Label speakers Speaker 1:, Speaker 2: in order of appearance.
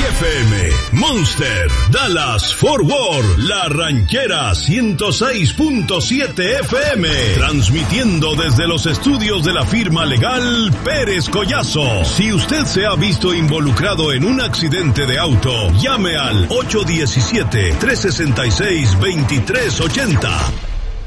Speaker 1: FM, Monster, Dallas, Fort Worth, La Ranchera 106.7 FM, transmitiendo desde los estudios de la firma legal Pérez Collazo. Si usted se ha visto involucrado en un accidente de auto, llame al 817-366-2380.